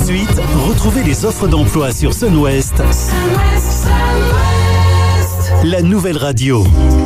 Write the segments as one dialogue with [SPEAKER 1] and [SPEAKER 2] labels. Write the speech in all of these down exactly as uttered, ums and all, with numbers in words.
[SPEAKER 1] dix-huit, retrouvez les offres d'emploi sur Sunwest, la nouvelle radio.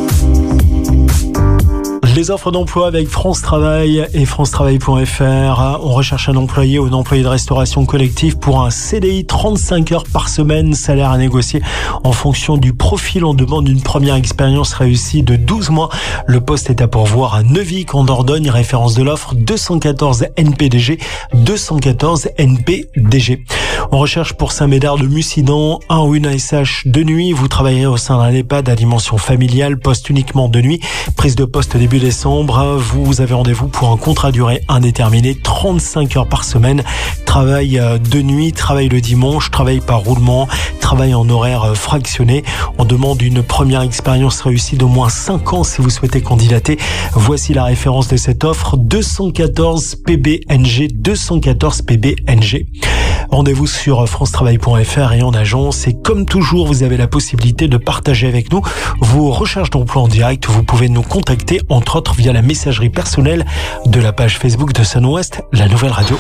[SPEAKER 1] Les offres d'emploi avec France Travail et France Travail point F R. On recherche un employé ou une employée de restauration collective pour un C D I trente-cinq heures par semaine, salaire à négocier en fonction du profil. On demande une première expérience réussie de douze mois. Le poste est à pourvoir à Neuvic en Dordogne. Référence de l'offre deux cent quatorze N P D G, deux cent quatorze N P D G. On recherche pour Saint-Médard de Mussidan un ou une A S H de nuit. Vous travaillerez au sein d'un EHPAD à dimension familiale, poste uniquement de nuit. Prise de poste début décembre. Vous avez rendez-vous pour un contrat durée indéterminé, trente-cinq heures par semaine. Travail de nuit, travail le dimanche, travail par roulement, travail en horaire fractionné. On demande une première expérience réussie d'au moins cinq ans si vous souhaitez candidater. Voici la référence de cette offre, deux cent quatorze P B N G, deux cent quatorze P B N G. Rendez-vous sur France Travail point F R et en agence. Et comme toujours, vous avez la possibilité de partager avec nous vos recherches d'emploi en direct. Vous pouvez nous contacter, entre autres, via la messagerie personnelle de la page Facebook de Sunwest, la nouvelle radio.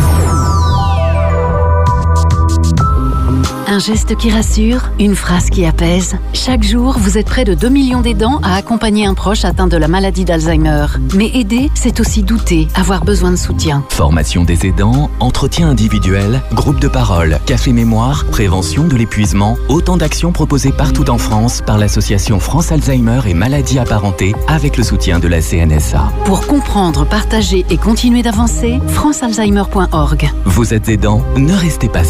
[SPEAKER 2] Un geste qui rassure, une phrase qui apaise. Chaque jour, vous êtes près de deux millions d'aidants à accompagner un proche atteint de la maladie d'Alzheimer. Mais aider, c'est aussi douter, avoir besoin de soutien.
[SPEAKER 3] Formation des aidants, entretien individuel, groupe de parole, café mémoire, prévention de l'épuisement, autant d'actions proposées partout en France par l'association France Alzheimer et maladies apparentées avec le soutien de la C N S A.
[SPEAKER 2] Pour comprendre, partager et continuer d'avancer, france alzheimer point org.
[SPEAKER 3] Vous êtes aidant, ne restez pas